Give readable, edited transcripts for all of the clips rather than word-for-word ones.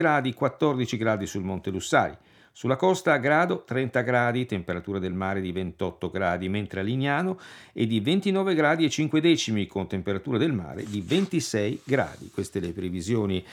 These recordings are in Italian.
gradi, 14 gradi sul Monte Lussari. Sulla costa a Grado 30 gradi, temperatura del mare di 28 gradi, mentre a Lignano è di 29 gradi e 5 decimi con temperatura del mare di 26 gradi. Queste le previsioni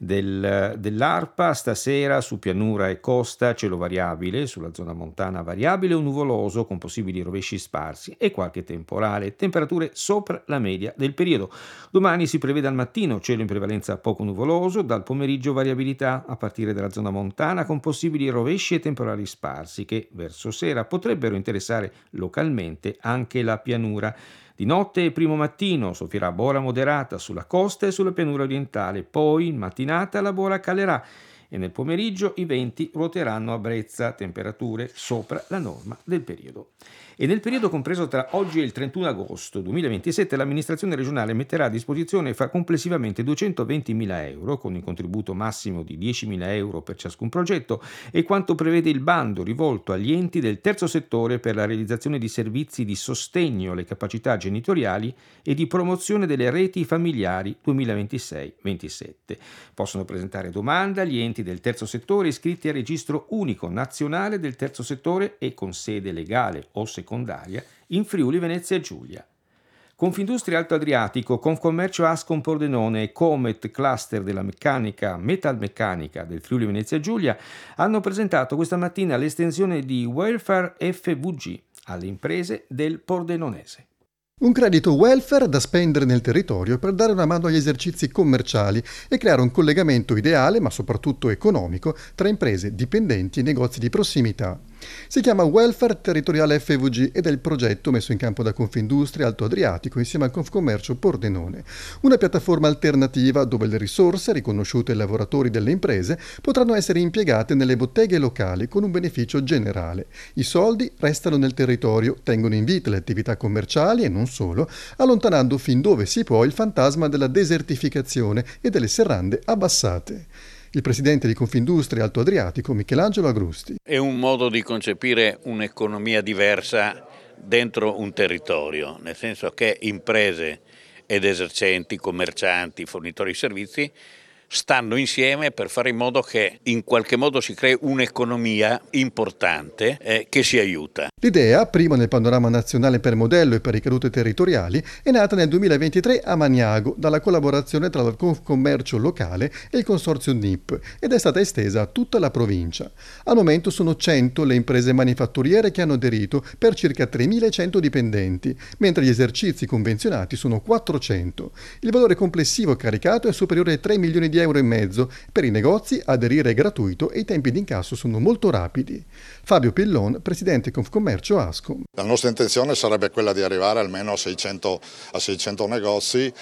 dell'ARPA. Stasera su pianura e costa cielo variabile, sulla zona montana variabile o nuvoloso con possibili rovesci sparsi e qualche temporale, temperature sopra la media del periodo. Domani si prevede al mattino cielo in prevalenza poco nuvoloso, dal pomeriggio variabilità a partire dalla zona montana con possibili rovesci e temporali sparsi che verso sera potrebbero interessare localmente anche la pianura. Di notte e primo mattino soffierà bora moderata sulla costa e sulla pianura orientale, poi in mattinata la bora calerà e nel pomeriggio i venti ruoteranno a brezza, temperature sopra la norma del periodo. E nel periodo compreso tra oggi e il 31 agosto 2027 l'amministrazione regionale metterà a disposizione complessivamente 220.000 euro con il contributo massimo di 10.000 euro per ciascun progetto e quanto prevede il bando rivolto agli enti del terzo settore per la realizzazione di servizi di sostegno alle capacità genitoriali e di promozione delle reti familiari 2026-27. Possono presentare domanda gli enti del terzo settore iscritti al registro unico nazionale del terzo settore e con sede legale o secondaria in Friuli Venezia Giulia. Confindustria Alto Adriatico, Confcommercio Ascom Pordenone e Comet Cluster della meccanica metalmeccanica del Friuli Venezia Giulia hanno presentato questa mattina l'estensione di Welfare FVG alle imprese del Pordenonese. Un credito welfare da spendere nel territorio per dare una mano agli esercizi commerciali e creare un collegamento ideale, ma soprattutto economico, tra imprese, dipendenti e negozi di prossimità. Si chiama Welfare Territoriale FVG ed è il progetto messo in campo da Confindustria Alto Adriatico insieme al Confcommercio Pordenone, una piattaforma alternativa dove le risorse riconosciute ai lavoratori delle imprese potranno essere impiegate nelle botteghe locali con un beneficio generale. I soldi restano nel territorio, tengono in vita le attività commerciali e non solo, allontanando fin dove si può il fantasma della desertificazione e delle serrande abbassate. Il presidente di Confindustria Alto Adriatico, Michelangelo Agrusti. È un modo di concepire un'economia diversa dentro un territorio, nel senso che imprese ed esercenti, commercianti, fornitori di servizi stanno insieme per fare in modo che in qualche modo si crei un'economia importante che si aiuta. L'idea, prima nel panorama nazionale per modello e per ricadute territoriali, è nata nel 2023 a Maniago dalla collaborazione tra il Confcommercio locale e il consorzio NIP ed è stata estesa a tutta la provincia. Al momento sono 100 le imprese manifatturiere che hanno aderito per circa 3.100 dipendenti, mentre gli esercizi convenzionati sono 400. Il valore complessivo caricato è superiore ai 3 milioni di euro e mezzo. Per i negozi aderire è gratuito e i tempi di incasso sono molto rapidi. Fabio Pillon, presidente Confcommercio Ascom. La nostra intenzione sarebbe quella di arrivare almeno a 600 negozi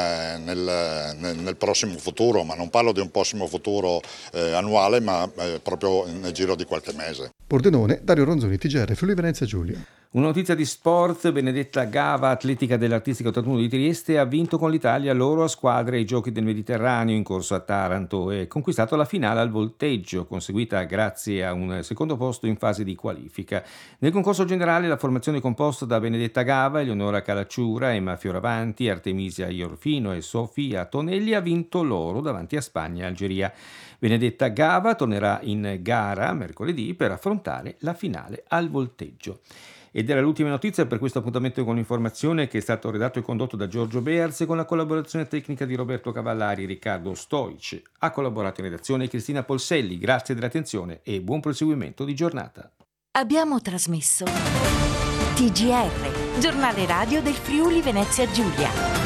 nel prossimo futuro, ma non parlo di un prossimo futuro annuale, ma proprio nel giro di qualche mese. Pordenone, Dario Ronzoni, TGR, Friuli Venezia Giulia. Una notizia di sport: Benedetta Gava, atletica dell'Artistica 81 di Trieste, ha vinto con l'Italia loro a squadre ai Giochi del Mediterraneo in corso a Taranto e conquistato la finale al volteggio, conseguita grazie a un secondo posto in fase di qualifica. Nel concorso generale la formazione è composta da Benedetta Gava, Eleonora Calacciura, Emma Fioravanti, Artemisia Iorfino e Sofia Tonelli ha vinto l'oro davanti a Spagna e Algeria. Benedetta Gava tornerà in gara mercoledì per affrontare la finale al volteggio. Ed era l'ultima notizia per questo appuntamento con l'informazione, che è stato redatto e condotto da Giorgio Bearz con la collaborazione tecnica di Roberto Cavallari. Riccardo Stoic ha collaborato in redazione, Cristina Polselli. Grazie dell'attenzione e buon proseguimento di giornata. Abbiamo trasmesso TGR, giornale radio del Friuli Venezia Giulia.